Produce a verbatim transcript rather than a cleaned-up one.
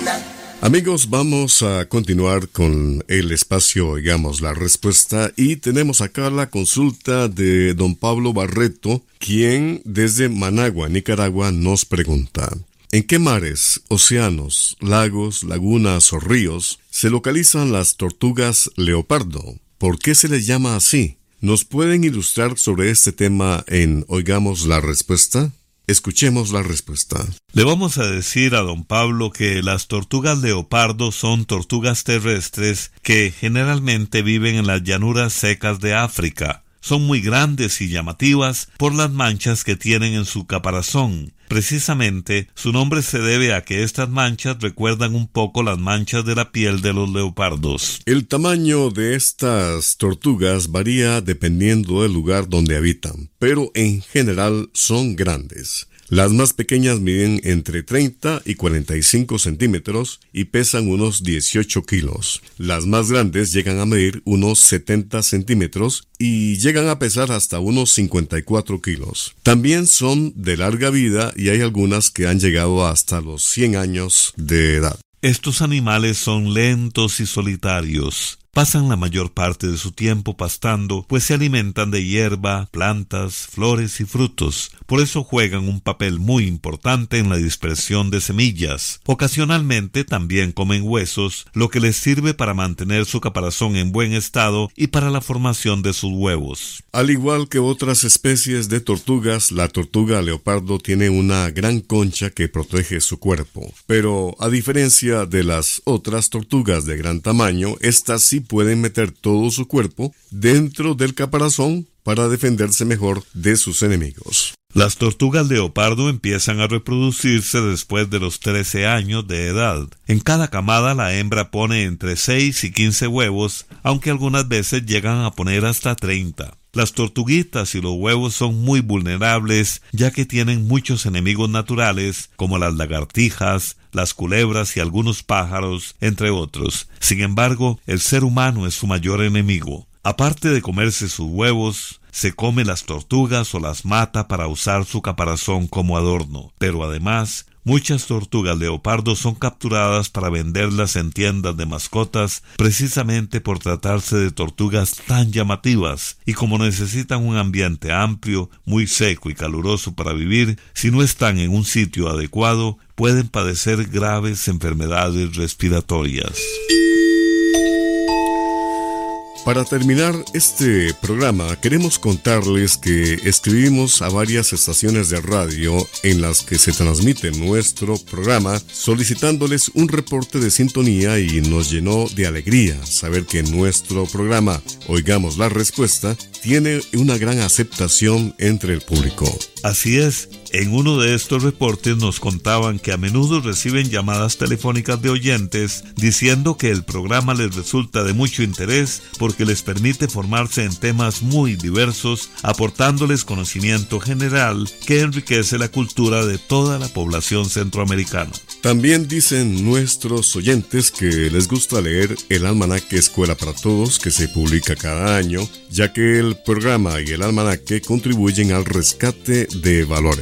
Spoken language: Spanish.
Amigos, vamos a continuar con el espacio Oigamos la Respuesta y tenemos acá la consulta de don Pablo Barreto, quien desde Managua, Nicaragua, nos pregunta: ¿en qué mares, océanos, lagos, lagunas o ríos se localizan las tortugas leopardo? ¿Por qué se les llama así? ¿Nos pueden ilustrar sobre este tema en Oigamos la Respuesta? Escuchemos la respuesta. Le vamos a decir a don Pablo que las tortugas leopardo son tortugas terrestres que generalmente viven en las llanuras secas de África. Son muy grandes y llamativas por las manchas que tienen en su caparazón. Precisamente, su nombre se debe a que estas manchas recuerdan un poco las manchas de la piel de los leopardos. El tamaño de estas tortugas varía dependiendo del lugar donde habitan, pero en general son grandes. Las más pequeñas miden entre treinta y cuarenta y cinco centímetros y pesan unos dieciocho kilos. Las más grandes llegan a medir unos setenta centímetros y llegan a pesar hasta unos cincuenta y cuatro kilos. También son de larga vida y hay algunas que han llegado hasta los cien años de edad. Estos animales son lentos y solitarios. Pasan la mayor parte de su tiempo pastando, pues se alimentan de hierba, plantas, flores y frutos. Por eso juegan un papel muy importante en la dispersión de semillas. Ocasionalmente también comen huesos, lo que les sirve para mantener su caparazón en buen estado y para la formación de sus huevos. Al igual que otras especies de tortugas, la tortuga leopardo tiene una gran concha que protege su cuerpo. Pero a diferencia de las otras tortugas de gran tamaño, estas sí pueden meter todo su cuerpo dentro del caparazón para defenderse mejor de sus enemigos. Las tortugas leopardo empiezan a reproducirse después de los trece años de edad. En cada camada la hembra pone entre seis y quince huevos, aunque algunas veces llegan a poner hasta treinta. Las tortuguitas y los huevos son muy vulnerables, ya que tienen muchos enemigos naturales, como las lagartijas, las culebras y algunos pájaros, entre otros. Sin embargo, el ser humano es su mayor enemigo. Aparte de comerse sus huevos, se come las tortugas o las mata para usar su caparazón como adorno. Pero además, muchas tortugas leopardo son capturadas para venderlas en tiendas de mascotas, precisamente por tratarse de tortugas tan llamativas, y como necesitan un ambiente amplio, muy seco y caluroso para vivir, si no están en un sitio adecuado, pueden padecer graves enfermedades respiratorias. Para terminar este programa, queremos contarles que escribimos a varias estaciones de radio en las que se transmite nuestro programa, solicitándoles un reporte de sintonía, y nos llenó de alegría saber que nuestro programa Oigamos la Respuesta tiene una gran aceptación entre el público. Así es. En uno de estos reportes nos contaban que a menudo reciben llamadas telefónicas de oyentes diciendo que el programa les resulta de mucho interés porque les permite formarse en temas muy diversos, aportándoles conocimiento general que enriquece la cultura de toda la población centroamericana. También dicen nuestros oyentes que les gusta leer el almanaque Escuela para Todos, que se publica cada año, ya que el programa y el almanaque contribuyen al rescate de valores.